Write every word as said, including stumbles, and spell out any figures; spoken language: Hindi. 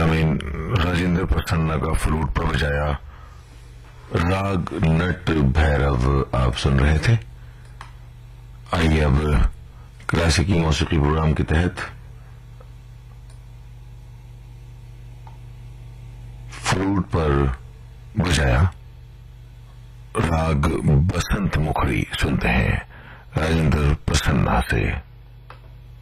सामीन, राजेंद्र प्रसन्ना का फ्लूट पर बजाया राग नट भैरव आप सुन रहे थे। आइए अब क्लासिकी मौसीकी प्रोग्राम के तहत फ्लूट पर बजाया राग बसंत मुखड़ी सुनते हैं राजेंद्र प्रसन्ना से।